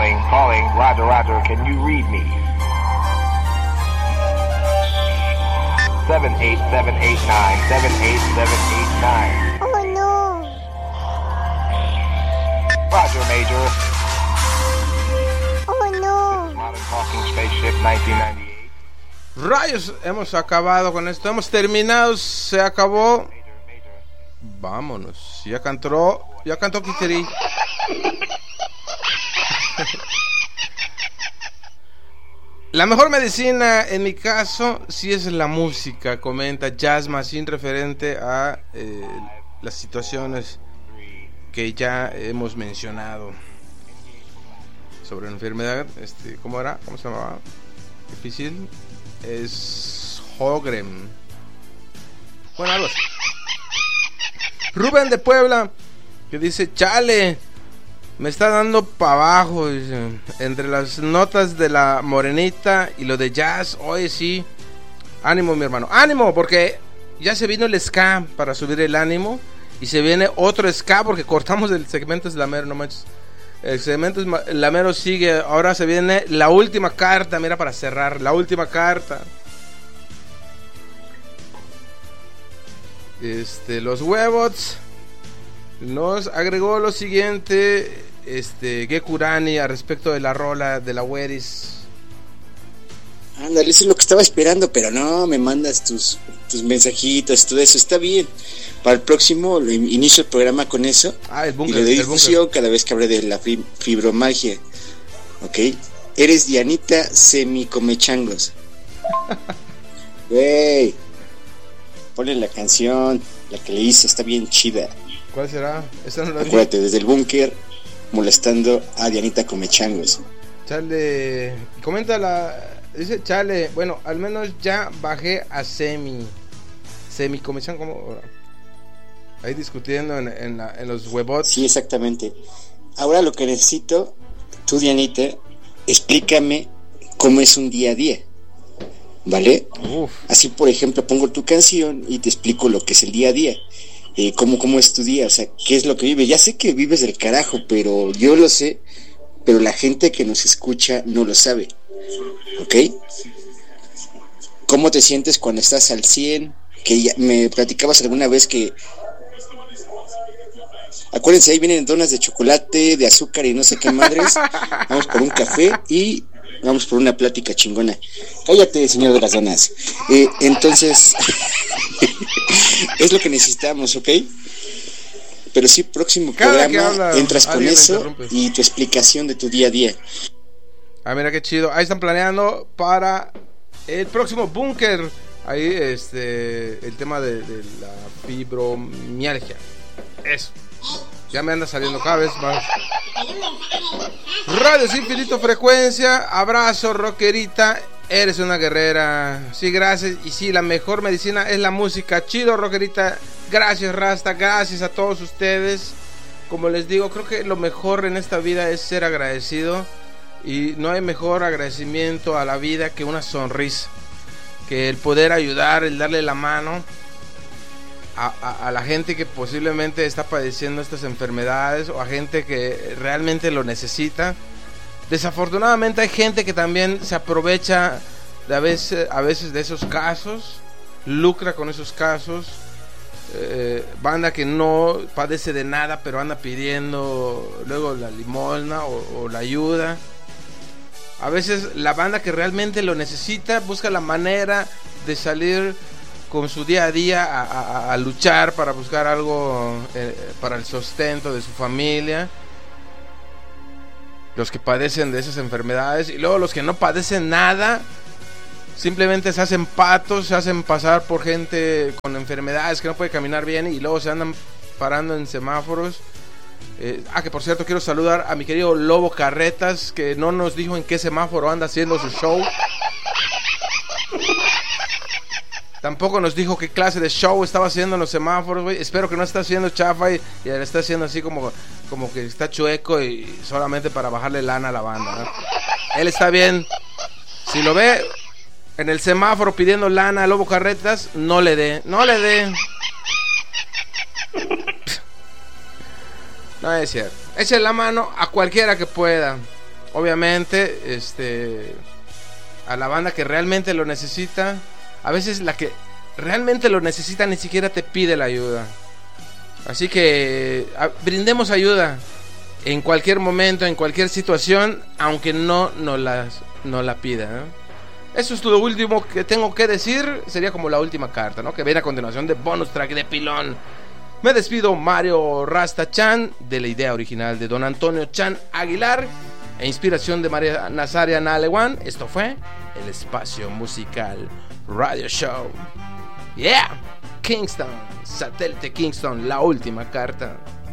calling, Roger, can you read me? 78789, 78789. Oh no. Roger, Major. Oh no. Modern Talking Spaceship 1998. Rayos, hemos acabado con esto, hemos terminado, se acabó. Vámonos, ya cantó Kikiri. La mejor medicina en mi caso sí es la música, comenta Jazz Machine, referente a las situaciones que ya hemos mencionado sobre la enfermedad. ¿Cómo era? ¿Cómo se llamaba? Difícil. Es Hogren. Bueno, algo así. Rubén de Puebla, que dice: chale, me está dando para abajo, dice, entre las notas de la morenita y lo de jazz. Oye, sí, ánimo, mi hermano, ánimo, porque ya se vino el ska para subir el ánimo, y se viene otro ska porque cortamos el segmento Slamero, no manches. El segmento Slamero sigue, ahora se viene la última carta, mira, para cerrar, la última carta. Los Huevots nos agregó lo siguiente, Gekurani, a respecto de la rola de la Weris. Ándale, eso es lo que estaba esperando, pero no, me mandas tus mensajitos, todo eso, está bien. Para el próximo inicio el programa con eso. El búnker, y le doy difusión cada vez que hable de la fibromialgia. Ok, eres Dianita Semicomechangos. Wey, ponle la canción, la que le hice, está bien chida. ¿Cuál será? Esta no la vi. Acuérdate, desde el búnker, molestando a Dianita Comechangos. Chale, comenta dice chale, bueno, al menos ya bajé a Semicomechan, como ahí discutiendo en los Huevots. Sí, exactamente. Ahora lo que necesito, tú, Dianita, explícame cómo es un día a día, ¿vale? Así, por ejemplo, pongo tu canción y te explico lo que es el día a día. Cómo es tu día, o sea, qué es lo que vives. Ya sé que vives del carajo, pero yo lo sé, pero la gente que nos escucha no lo sabe, ¿ok? ¿Cómo te sientes cuando estás al 100? Que ya me platicabas alguna vez que, acuérdense, ahí vienen donas de chocolate, de azúcar y no sé qué madres. Vamos por un café y vamos por una plática chingona. Cállate, señor de las donas. Entonces es lo que necesitamos, ¿ok? Pero sí, próximo programa entras con eso y tu explicación de tu día a día. Mira qué chido. Ahí están planeando para el próximo búnker. Ahí el tema de la fibromialgia. Eso. Ya me anda saliendo cada vez más. Radio Sin Filtro Frecuencia. Abrazo, rockerita. Eres una guerrera. Sí, gracias. Y sí, la mejor medicina es la música. Chido, rockerita. Gracias, Rasta. Gracias a todos ustedes. Como les digo, creo que lo mejor en esta vida es ser agradecido. Y no hay mejor agradecimiento a la vida que una sonrisa. Que el poder ayudar, el darle la mano a la gente que posiblemente está padeciendo estas enfermedades, o a gente que realmente lo necesita. Desafortunadamente hay gente que también se aprovecha a veces de esos casos, lucra con esos casos. Banda que no padece de nada, pero anda pidiendo luego la limosna o la ayuda. A veces la banda que realmente lo necesita busca la manera de salir con su día a día a luchar para buscar algo para el sustento de su familia. Los que padecen de esas enfermedades, y luego los que no padecen nada, simplemente se hacen patos, se hacen pasar por gente con enfermedades que no puede caminar bien, y luego se andan parando en semáforos. Que por cierto, quiero saludar a mi querido Lobo Carretas, que no nos dijo en qué semáforo anda haciendo su show. Tampoco nos dijo qué clase de show estaba haciendo en los semáforos, güey. Espero que no está haciendo chafa y le está haciendo así como que está chueco y solamente para bajarle lana a la banda, ¿no? Él está bien. Si lo ve en el semáforo pidiendo lana a Lobo Carretas, no le dé. No es cierto. Eche la mano a cualquiera que pueda. obviamente, a la banda que realmente lo necesita. A veces la que realmente lo necesita ni siquiera te pide la ayuda. Así que brindemos ayuda en cualquier momento, en cualquier situación, aunque no la pida, ¿no? Eso es lo último que tengo que decir. Sería como la última carta, ¿no? Que viene a continuación de bonus track de pilón. Me despido, Mario Rasta Chan, de la idea original de Don Antonio Chan Aguilar e inspiración de María Nazaria Nalewan. Esto fue el Espacio Musical Radio Show. Yeah, Kingston, Satélite Kingston, la última carta.